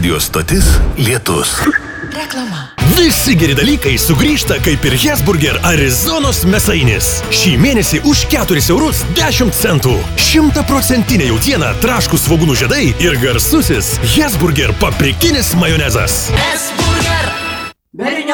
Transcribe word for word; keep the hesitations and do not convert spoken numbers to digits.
Radio stotis Lietus. Reklama. Visi geri dalykai sugrįžta kaip ir Hesburger Arizonos mėsainis. Šį mėnesį už keturis eurus dešimt centų. Šimtaprocentinė jautiena, traškūs svogūnų žiedai ir garsusis Hesburger paprikinis majonezas. Hesburger.